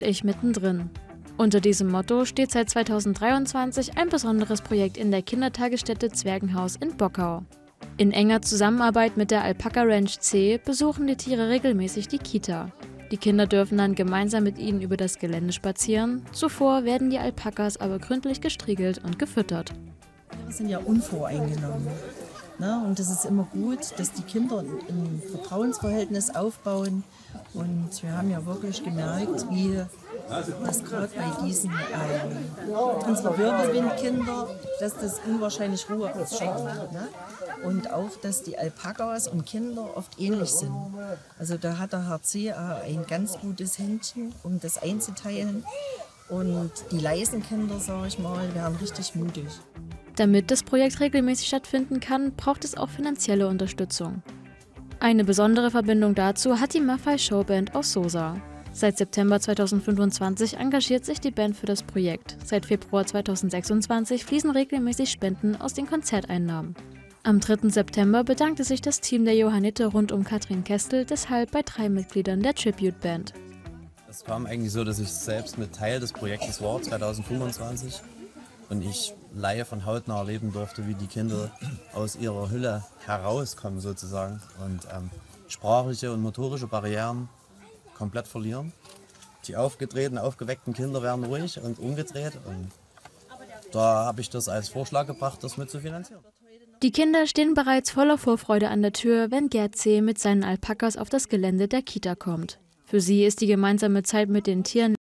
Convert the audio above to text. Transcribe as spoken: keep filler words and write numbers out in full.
Ich mittendrin. Unter diesem Motto steht seit zweitausenddreiundzwanzig ein besonderes Projekt in der Kindertagesstätte Zwergenhaus in Bockau. In enger Zusammenarbeit mit der Alpaka Ranch C besuchen die Tiere regelmäßig die Kita. Die Kinder dürfen dann gemeinsam mit ihnen über das Gelände spazieren. Zuvor werden die Alpakas aber gründlich gestriegelt und gefüttert. Wir sind ja unvoreingenommen. Ne? Und es ist immer gut, dass die Kinder ein Vertrauensverhältnis aufbauen. Und wir haben ja wirklich gemerkt, wie das gerade bei diesen ähm, unsere Wirbelwindkinder, dass das unwahrscheinlich Ruhe ausstrahlt. Ne? Und auch, dass die Alpakas und Kinder oft ähnlich sind. Also da hat der Herr C. ein ganz gutes Händchen, um das einzuteilen. Und die leisen Kinder, sage ich mal, werden richtig mutig. Damit das Projekt regelmäßig stattfinden kann, braucht es auch finanzielle Unterstützung. Eine besondere Verbindung dazu hat die Maffei Showband aus Sosa. Seit September zweitausendfünfundzwanzig engagiert sich die Band für das Projekt. Seit Februar zweitausendsechsundzwanzig fließen regelmäßig Spenden aus den Konzerteinnahmen. Am dritten September bedankte sich das Team der Johanniter rund um Katrin Kestel deshalb bei drei Mitgliedern der Tribute Band. Es kam eigentlich so, dass ich selbst mit Teil des Projektes war, zweitausendfünfundzwanzig. Und ich live von hautnah erleben durfte, wie die Kinder aus ihrer Hülle herauskommen sozusagen und ähm, sprachliche und motorische Barrieren komplett verlieren. Die aufgedrehten, aufgeweckten Kinder werden ruhig und umgedreht. Und da habe ich das als Vorschlag gebracht, das mitzufinanzieren. Die Kinder stehen bereits voller Vorfreude an der Tür, wenn Gerd C. mit seinen Alpakas auf das Gelände der Kita kommt. Für sie ist die gemeinsame Zeit mit den Tieren